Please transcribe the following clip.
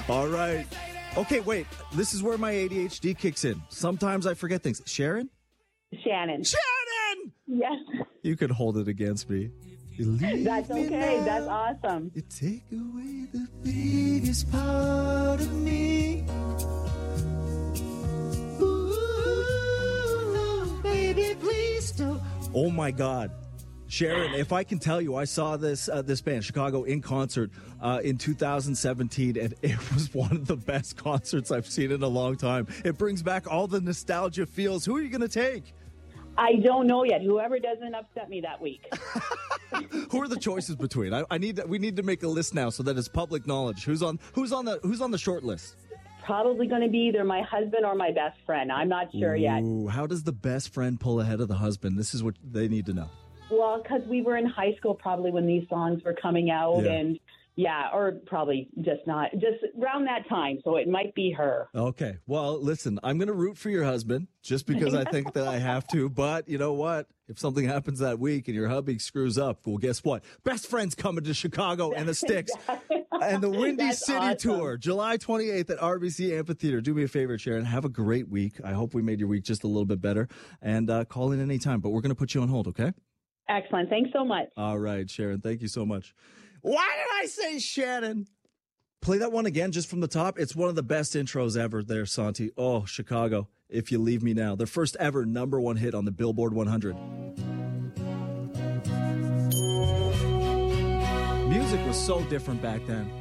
All right. Okay, wait. This is where my ADHD kicks in. Sometimes I forget things. Sharon? Shannon. Shannon! Yes. You could hold it against me. That's okay. That's awesome. You take away the biggest part of me. Ooh, baby, please don't. Oh my God. Sharon, if I can tell you, I saw this band, Chicago, in concert in 2017, and it was one of the best concerts I've seen in a long time. It brings back all the nostalgia feels. Who are you going to take? I don't know yet. Whoever doesn't upset me that week. Who are the choices between? We need to make a list now so that it's public knowledge. Who's on the short list? Probably going to be either my husband or my best friend. I'm not sure yet. Ooh, how does the best friend pull ahead of the husband? This is what they need to know. Well, because we were in high school probably when these songs were coming out, and or probably just around that time. So it might be her. Okay. Well, listen, I'm going to root for your husband just because I think that I have to. But you know what? If something happens that week and your hubby screws up, well, guess what? Best friends coming to Chicago and the Styx and the Windy City Tour, July 28th at RBC Amphitheater. Do me a favor, Sharon. Have a great week. I hope we made your week just a little bit better. And call in anytime. But we're going to put you on hold, okay? Excellent. Thanks so much. All right, Sharon. Thank you so much. Why did I say Shannon? Play that one again just from the top. It's one of the best intros ever there, Santi. Oh, Chicago, If You Leave Me Now. Their first ever #1 hit on the Billboard 100. Music was so different back then.